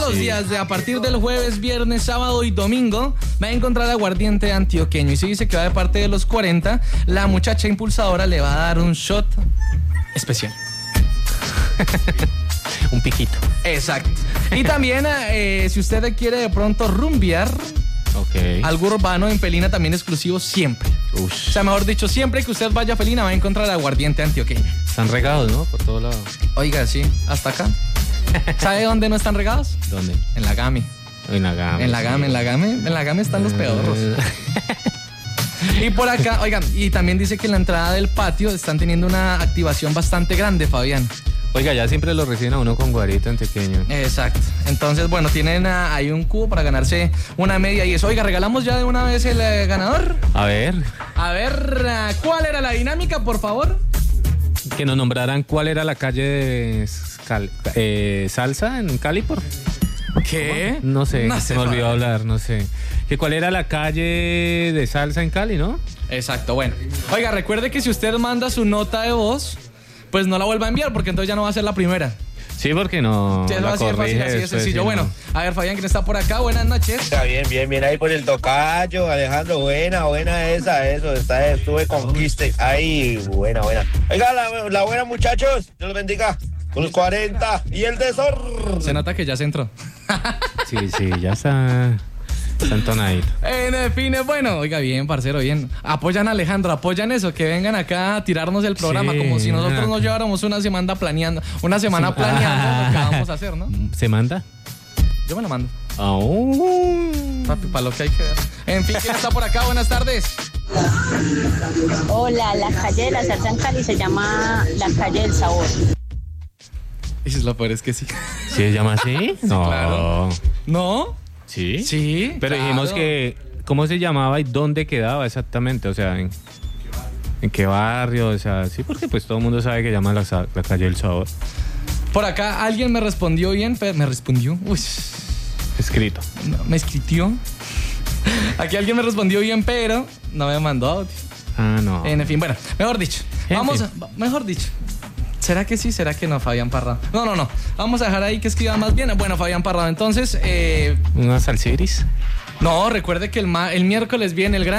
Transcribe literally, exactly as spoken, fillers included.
los días, de a partir del jueves, viernes, sábado y domingo, va a encontrar aguardiente antioqueño. Y si dice que va de parte de los cuarenta, la muchacha impulsadora le va a dar un shot especial. Un piquito. Exacto. Y también, eh, si usted quiere de pronto rumbear, okay, algo urbano en Felina también exclusivo siempre. Ush. O sea, mejor dicho, siempre que usted vaya a Felina va a encontrar aguardiente antioqueño. Están regados, ¿no? Por todos lados. Oiga, sí, hasta acá. ¿Sabe dónde no están regados? ¿Dónde? En la Game. En la Game. En la Game, en la Game, en la Game están los pedorros. Y por acá, oigan, y también dice que en la entrada del patio están teniendo una activación bastante grande, Fabián. Oiga, ya siempre lo reciben a uno con guarito antioqueño. Exacto. Entonces, bueno, tienen a, ahí un cubo para ganarse una media y eso. Oiga, ¿regalamos ya de una vez el eh, ganador? A ver. A ver, uh, ¿cuál era la dinámica, por favor? Que nos nombraran cuál era la calle de Cal- eh, Salsa en Cali, por... ¿Qué? No sé, No se sé, me olvidó Fabián. hablar, no sé. Que cuál era la calle de Salsa en Cali, ¿no? Exacto, bueno. Oiga, recuerde que si usted manda su nota de voz, pues no la vuelva a enviar porque entonces ya no va a ser la primera. Sí, porque no Sí, es la así de fácil, corrige así de después, sencillo. sí, Bueno, no. a ver, Fabián, ¿quién está por acá? Buenas noches. Está bien, bien, bien ahí por el tocayo, Alejandro, buena, buena esa, eso, está, estuve conquiste, ahí, buena, buena. Oiga, la, la buena muchachos, Dios los bendiga, con los cuarenta y el desor. Se nota que ya se entró. Sí, sí, ya está, está entonadito. En fin, bueno, oiga, bien, parcero, bien. Apoyan a Alejandro, apoyan eso, que vengan acá a tirarnos el programa, Sí, como si nosotros acá. nos lleváramos una semana planeando, una semana Sí. planeando lo que vamos a hacer, ¿no? ¿Se manda? Yo me lo mando. Oh. Papi, para lo que hay que ver. En fin, ¿quién está por acá? Buenas tardes. Hola, la calle de la salsa en Cali se llama la calle del sabor. Y lo peor es que sí. ¿Sí se llama así? No. claro. ¿No? ¿Sí? Sí. Pero claro. dijimos que cómo se llamaba y dónde quedaba exactamente, o sea, en, en qué barrio, o sea, sí, porque pues todo el mundo sabe que llama la, sa- la calle del sabor. Por acá alguien me respondió bien, pero me respondió. Uy, Escrito. no, me escritió. Aquí alguien me respondió bien, pero no me mandó audio. Ah, no. En fin, bueno, mejor dicho. En Vamos, fin. a, mejor dicho. ¿Será que sí? ¿Será que no, Fabián Parrado? No, no, no. Vamos a dejar ahí que escriba más bien. Bueno, Fabián Parrado, entonces, eh, ¿Una salsiris? no, recuerde que el, ma- el miércoles viene el gran